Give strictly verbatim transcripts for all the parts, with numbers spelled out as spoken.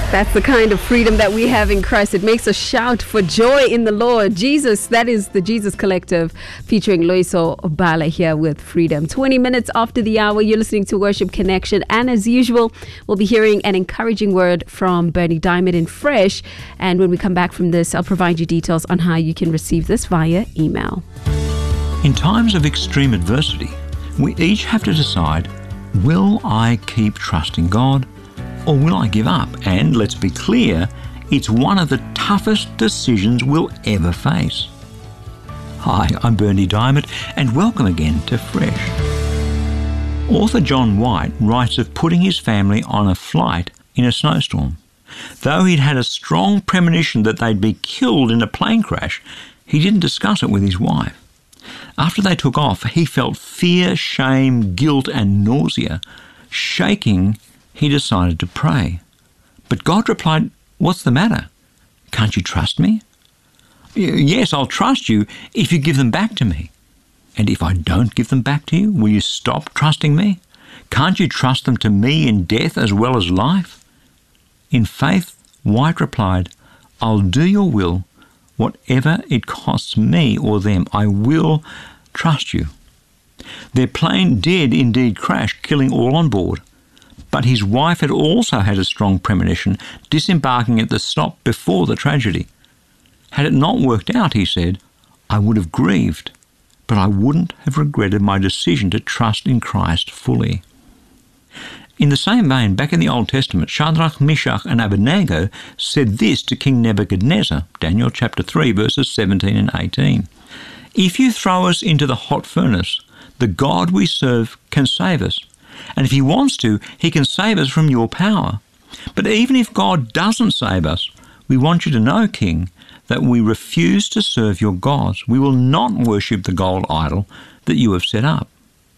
That's the kind of freedom that we have in Christ. It makes us shout for joy in the Lord. Jesus, that is the Jesus Collective featuring Loiso Bala here with Freedom. twenty minutes after the hour, you're listening to Worship Connection. And as usual, we'll be hearing an encouraging word from Bernie Diamond in Fresh. And when we come back from this, I'll provide you details on how you can receive this via email. In times of extreme adversity, we each have to decide, will I keep trusting God? Or will I give up? And let's be clear, it's one of the toughest decisions we'll ever face. Hi, I'm Bernie Diamond, and welcome again to Fresh. Author John White writes of putting his family on a flight in a snowstorm. Though he'd had a strong premonition that they'd be killed in a plane crash, he didn't discuss it with his wife. After they took off, he felt fear, shame, guilt, and nausea. Shaking, he decided to pray. But God replied, "What's the matter? Can't you trust me?" "Yes, I'll trust you if you give them back to me." "And if I don't give them back to you, will you stop trusting me? Can't you trust them to me in death as well as life?" In faith, White replied, "I'll do your will, whatever it costs me or them. I will trust you." Their plane did indeed crash, killing all on board. But his wife had also had a strong premonition, disembarking at the stop before the tragedy. Had it not worked out, he said, I would have grieved, but I wouldn't have regretted my decision to trust in Christ fully. In the same vein, back in the Old Testament, Shadrach, Meshach, and Abednego said this to King Nebuchadnezzar, Daniel chapter three, verses seventeen and eighteen. "If you throw us into the hot furnace, the God we serve can save us. And if he wants to, he can save us from your power. But even if God doesn't save us, we want you to know, King, that we refuse to serve your gods. We will not worship the gold idol that you have set up."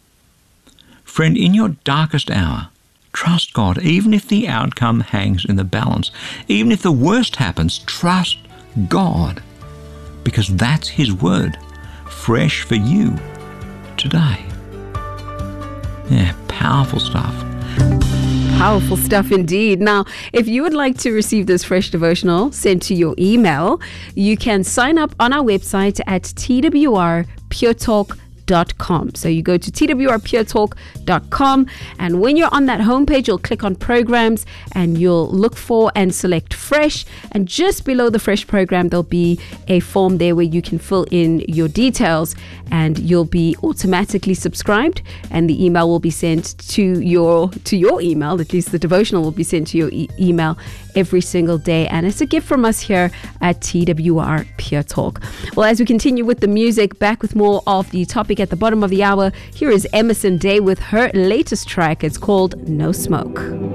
Friend, in your darkest hour, trust God, even if the outcome hangs in the balance. Even if the worst happens, trust God, because that's his word, fresh for you today. Yeah, powerful stuff. Powerful stuff indeed. Now, if you would like to receive this fresh devotional sent to your email, you can sign up on our website at t w r pure talk dot com. So you go to t w r pure talk dot com, and when you're on that homepage, you'll click on programs and you'll look for and select Fresh. And just below the Fresh program, there'll be a form there where you can fill in your details, and you'll be automatically subscribed, and the email will be sent to your to your email. At least the devotional will be sent to your e- email every single day, and it's a gift from us here at T W R Pure Talk. Well, as we continue with the music, back with more of the topic at the bottom of the hour, here is Emerson Day with her latest track. It's called No Smoke.